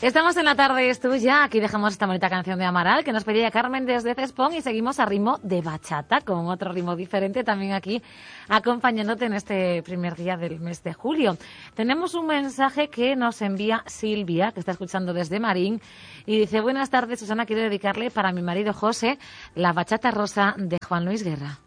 Estamos en la tarde, es tuya. Aquí dejamos esta bonita canción de Amaral que nos pedía Carmen desde Cespón y seguimos a ritmo de bachata con otro ritmo diferente también aquí acompañándote en este primer día del mes de julio. Tenemos un mensaje que nos envía Silvia, que está escuchando desde Marín, y dice: buenas tardes, Susana, quiero dedicarle para mi marido José la bachata rosa de Juan Luis Guerra.